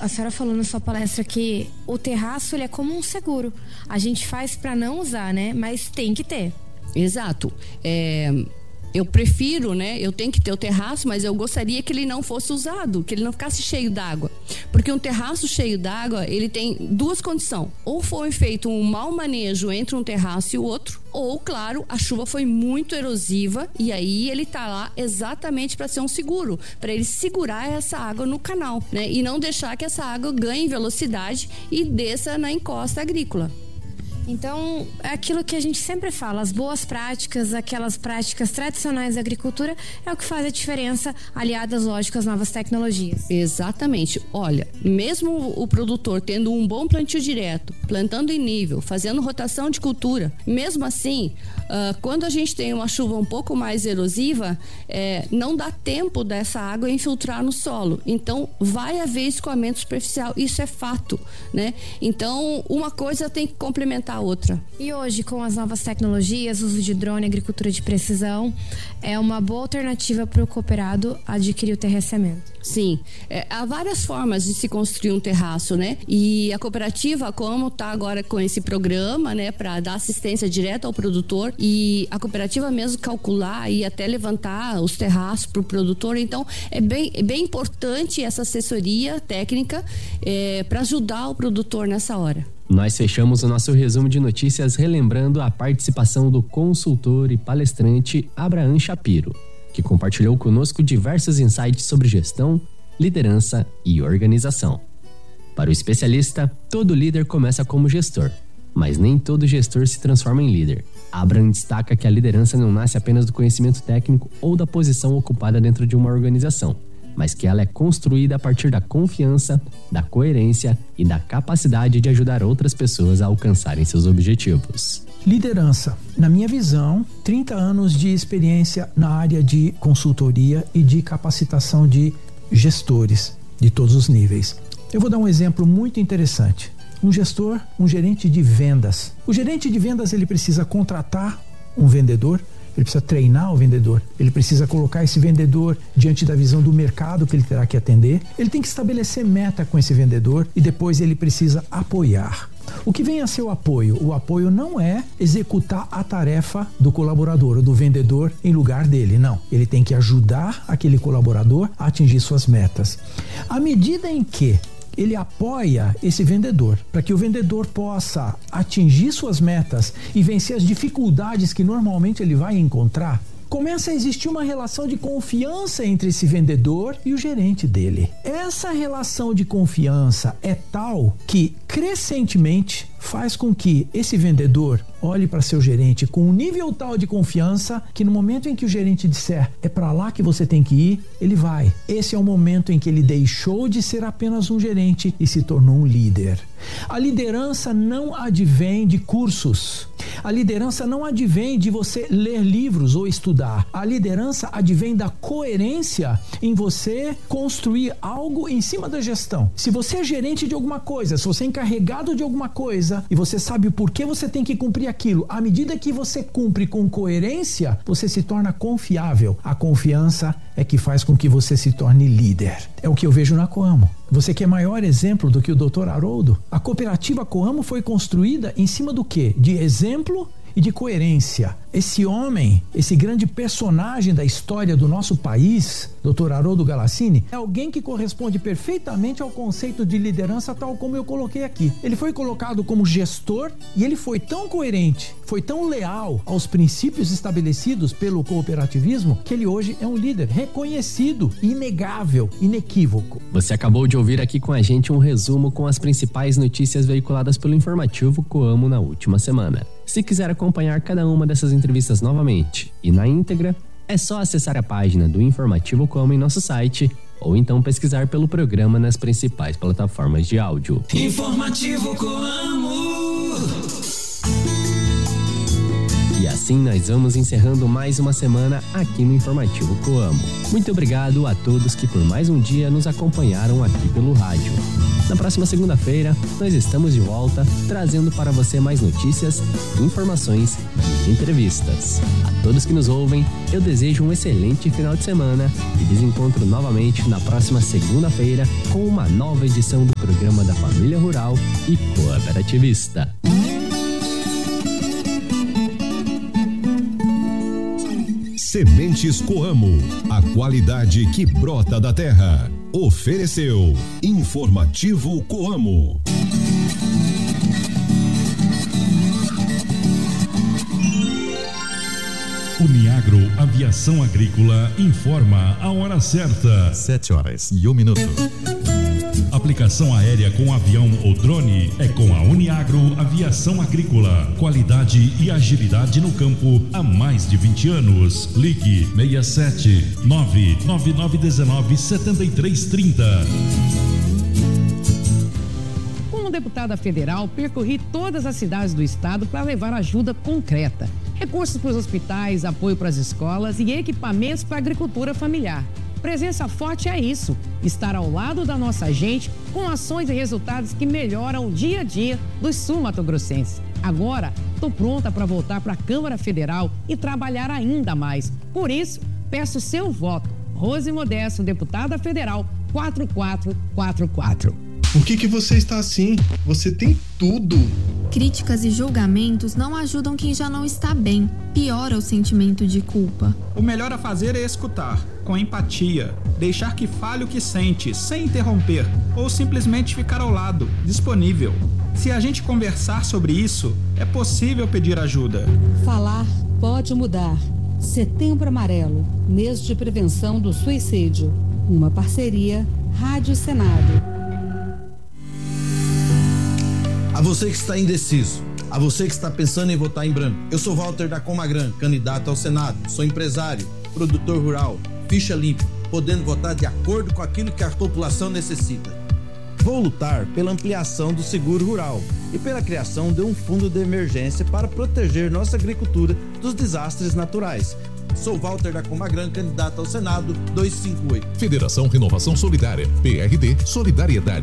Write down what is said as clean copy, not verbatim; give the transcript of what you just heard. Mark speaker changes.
Speaker 1: A senhora falou na sua palestra que o terraço ele é como um seguro. A gente faz para não usar, né? Mas tem que ter.
Speaker 2: Exato. Eu prefiro, né? Eu tenho que ter o terraço, mas eu gostaria que ele não fosse usado, que ele não ficasse cheio d'água. Porque um terraço cheio d'água, ele tem duas condições. Ou foi feito um mau manejo entre um terraço e o outro, ou, claro, a chuva foi muito erosiva e aí ele tá lá exatamente para ser um seguro, para ele segurar essa água no canal, né? E não deixar que essa água ganhe velocidade e desça na encosta agrícola.
Speaker 1: Então, é aquilo que a gente sempre fala, as boas práticas, aquelas práticas tradicionais da agricultura é o que faz a diferença, aliadas, lógico, às novas tecnologias.
Speaker 2: Exatamente. Olha, mesmo o produtor tendo um bom plantio direto, plantando em nível, fazendo rotação de cultura, mesmo assim, quando a gente tem uma chuva um pouco mais erosiva, não dá tempo dessa água infiltrar no solo. Então, vai haver escoamento superficial. Isso é fato, né? Então, uma coisa tem que complementar a outra.
Speaker 1: E hoje, com as novas tecnologias, uso de drone, agricultura de precisão, é uma boa alternativa para o cooperado adquirir o terraceamento.
Speaker 2: Sim, há várias formas de se construir um terraço, né? E a cooperativa, como está agora com esse programa, né, para dar assistência direta ao produtor, e a cooperativa mesmo calcular e até levantar os terraços para o produtor, então é bem importante essa assessoria técnica para ajudar o produtor nessa hora.
Speaker 3: Nós fechamos o nosso resumo de notícias relembrando a participação do consultor e palestrante Abraham Shapiro, que compartilhou conosco diversos insights sobre gestão, liderança e organização. Para o especialista, todo líder começa como gestor, mas nem todo gestor se transforma em líder. Abraham destaca que a liderança não nasce apenas do conhecimento técnico ou da posição ocupada dentro de uma organização, mas que ela é construída a partir da confiança, da coerência e da capacidade de ajudar outras pessoas a alcançarem seus objetivos.
Speaker 4: Liderança. Na minha visão, 30 anos de experiência na área de consultoria e de capacitação de gestores de todos os níveis. Eu vou dar um exemplo muito interessante. Um gestor, um gerente de vendas. O gerente de vendas, ele precisa contratar um vendedor, ele precisa treinar o vendedor, ele precisa colocar esse vendedor diante da visão do mercado que ele terá que atender, ele tem que estabelecer meta com esse vendedor e depois ele precisa apoiar. O que vem a ser o apoio? O apoio não é executar a tarefa do colaborador ou do vendedor em lugar dele, não. Ele tem que ajudar aquele colaborador a atingir suas metas. À medida em que ele apoia esse vendedor para que o vendedor possa atingir suas metas e vencer as dificuldades que normalmente ele vai encontrar, começa a existir uma relação de confiança entre esse vendedor e o gerente dele. Essa relação de confiança é tal que crescentemente faz com que esse vendedor olhe para seu gerente com um nível tal de confiança que no momento em que o gerente disser é para lá que você tem que ir, ele vai. Esse é o momento em que ele deixou de ser apenas um gerente e se tornou um líder. A liderança não advém de cursos. A liderança não advém de você ler livros ou estudar. A liderança advém da coerência em você construir algo em cima da gestão. Se você é gerente de alguma coisa, se você é encarregado de alguma coisa e você sabe o porquê você tem que cumprir aquilo, à medida que você cumpre com coerência, você se torna confiável. A confiança é que faz com que você se torne líder. É o que eu vejo na Coamo. Você quer maior exemplo do que o Dr. Haroldo? A cooperativa Coamo foi construída em cima do quê? De exemplo e de coerência. Esse homem, esse grande personagem da história do nosso país, Dr. Haroldo Galassini, é alguém que corresponde perfeitamente ao conceito de liderança tal como eu coloquei aqui. Ele foi colocado como gestor e ele foi tão coerente, foi tão leal aos princípios estabelecidos pelo cooperativismo que ele hoje é um líder reconhecido, inegável, inequívoco.
Speaker 3: Você acabou de ouvir aqui com a gente um resumo com as principais notícias veiculadas pelo informativo Coamo na última semana. Se quiser acompanhar cada uma dessas entrevistas novamente e na íntegra, é só acessar a página do Informativo Coamo em nosso site ou então pesquisar pelo programa nas principais plataformas de áudio.
Speaker 5: Informativo Coamo.
Speaker 3: E assim nós vamos encerrando mais uma semana aqui no Informativo Coamo. Muito obrigado a todos que por mais um dia nos acompanharam aqui pelo rádio. Na próxima segunda-feira, nós estamos de volta, trazendo para você mais notícias, informações e entrevistas. A todos que nos ouvem, eu desejo um excelente final de semana e desencontro novamente na próxima segunda-feira com uma nova edição do programa da família rural e cooperativista.
Speaker 6: Sementes Coamo, a qualidade que brota da terra. Ofereceu Informativo Coamo.
Speaker 7: Uniagro Aviação Agrícola informa a hora certa.
Speaker 8: 7h01.
Speaker 7: Aplicação aérea com avião ou drone é com a Uniagro Aviação Agrícola. Qualidade e agilidade no campo há mais de 20 anos. Ligue 67 99919 7330.
Speaker 9: Como deputada federal, percorri todas as cidades do estado para levar ajuda concreta. Recursos para os hospitais, apoio para as escolas e equipamentos para a agricultura familiar. Presença forte é isso, estar ao lado da nossa gente com ações e resultados que melhoram o dia a dia dos sul-mato-grossenses. Agora, estou pronta para voltar para a Câmara Federal e trabalhar ainda mais. Por isso, peço seu voto. Rose Modesto, deputada federal, 4444.
Speaker 10: Por que você está assim? Você tem tudo.
Speaker 11: Críticas e julgamentos não ajudam quem já não está bem. Piora o sentimento de culpa.
Speaker 12: O melhor a fazer é escutar, com empatia, deixar que fale o que sente, sem interromper, ou simplesmente ficar ao lado, disponível. Se a gente conversar sobre isso, é possível pedir ajuda.
Speaker 13: Falar pode mudar. Setembro Amarelo, mês de prevenção do suicídio. Uma parceria Rádio Senado.
Speaker 14: A você que está indeciso, a você que está pensando em votar em branco. Eu sou Walter da Comagran, candidato ao Senado. Sou empresário, produtor rural, ficha limpa, podendo votar de acordo com aquilo que a população necessita. Vou lutar pela ampliação do seguro rural e pela criação de um fundo de emergência para proteger nossa agricultura dos desastres naturais. Sou Walter da Comagran, candidato ao Senado 258.
Speaker 8: Federação Renovação Solidária, PRD, Solidariedade.